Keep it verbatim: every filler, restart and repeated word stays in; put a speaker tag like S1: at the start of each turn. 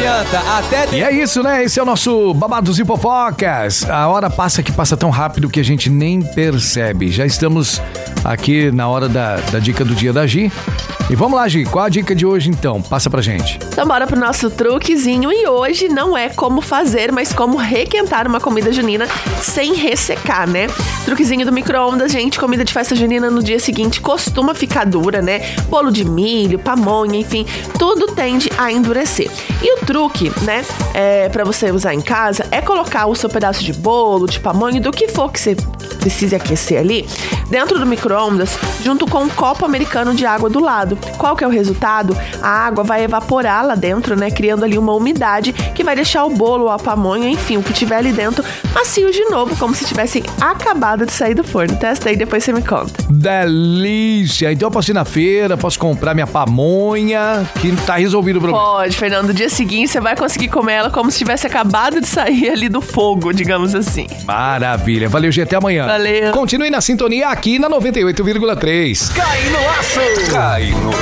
S1: adianta. Até...
S2: E é isso, né? Esse é o nosso Babados e Fofocas. A hora passa que passa tão rápido que a gente nem percebe. Já estamos aqui na hora da, da dica do dia da Gi. E vamos lá, Gi, qual a dica de hoje então? Passa pra gente.
S3: Então bora pro nosso truquezinho. E hoje não é como fazer, mas como requentar uma comida junina sem ressecar, né? Truquezinho do micro-ondas, gente. Comida de festa junina no dia seguinte costuma ficar dura, né? Bolo de milho, pamonha, enfim, tudo tende a endurecer. E o truque, né, é, pra você usar em casa é colocar o seu pedaço de bolo, de pamonha, do que for que você precise aquecer ali, dentro do micro-ondas, junto com um copo americano de água do lado. Qual que é o resultado? A água vai evaporar lá dentro, né, criando ali uma umidade que vai deixar o bolo, a pamonha, enfim, o que tiver ali dentro, macio de novo, como se tivessem acabado de sair do forno. Testa aí, depois você me conta.
S2: Delícia! Então eu posso ir na feira, posso comprar minha pamonha, que tá resolvido o problema.
S3: Pode, Fernando. No dia seguinte você vai conseguir comer ela como se tivesse acabado de sair ali do fogo, digamos assim.
S2: Maravilha. Valeu, G. Até amanhã.
S3: Valeu.
S2: Continue na sintonia aqui na noventa e oito vírgula três.
S1: Cai no aço! Cai no